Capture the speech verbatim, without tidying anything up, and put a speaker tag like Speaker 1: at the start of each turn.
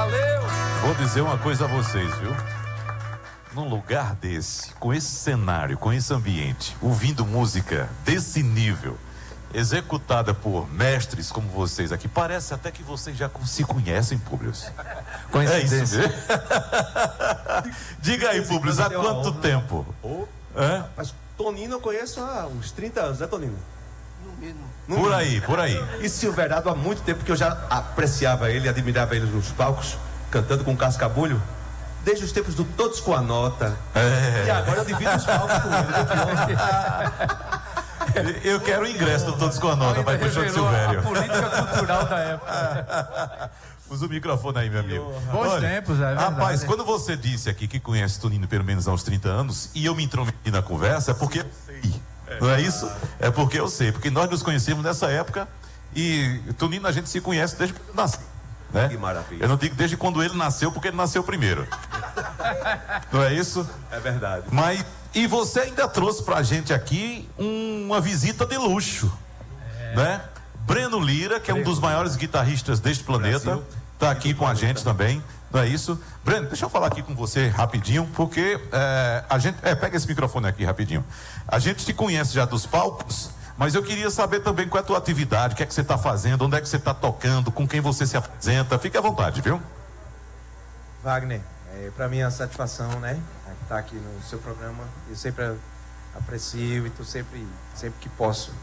Speaker 1: Valeu!
Speaker 2: Vou dizer uma coisa a vocês, viu? Num lugar desse, com esse cenário, com esse ambiente, ouvindo música desse nível, executada por mestres como vocês aqui, parece até que vocês já se conhecem, Públio. É isso mesmo? Diga aí, Públio, há quanto tempo?
Speaker 3: Oh,
Speaker 2: é?
Speaker 3: Mas Toninho eu conheço há uns trinta anos, né, Toninho?
Speaker 1: No mínimo.
Speaker 2: No por aí, por aí.
Speaker 3: E Silverado há muito tempo que eu já apreciava ele, admirava ele nos palcos, cantando com cascabulho. Desde os tempos do Todos com a Nota.
Speaker 2: É.
Speaker 3: E agora eu divido os palcos com
Speaker 2: ele. Eu quero o ingresso do Todos com a Nota, vai pro show de Silvério.
Speaker 1: A política cultural da época.
Speaker 2: Usa o microfone aí, meu amigo.
Speaker 1: Bons
Speaker 2: Olha,
Speaker 1: tempos, é verdade.
Speaker 2: Rapaz, quando você disse aqui que conhece Tonino pelo menos há uns trinta anos, e eu me intrometi na conversa, é porque eu sei. Não é isso? É porque eu sei. Porque nós nos conhecemos nessa época e Tonino a gente se conhece desde quando nasceu. Né?
Speaker 3: Que maravilha.
Speaker 2: Eu não digo desde quando ele nasceu, porque ele nasceu primeiro. Não é isso?
Speaker 3: É verdade.
Speaker 2: Mas, e você ainda trouxe pra gente aqui um, uma visita de luxo, é. né? Breno Lira, que é um dos maiores guitarristas deste planeta, tá aqui com a gente também, não é isso? Breno, deixa eu falar aqui com você rapidinho, porque é, a gente, é, pega esse microfone aqui rapidinho. A gente te conhece já dos palcos, mas eu queria saber também qual é a tua atividade, o que é que você está fazendo, onde é que você está tocando, com quem você se apresenta. Fique à vontade, viu?
Speaker 4: Wagner, é, para mim é uma satisfação, né? Estar aqui no seu programa. Eu sempre aprecio e estou sempre, sempre que posso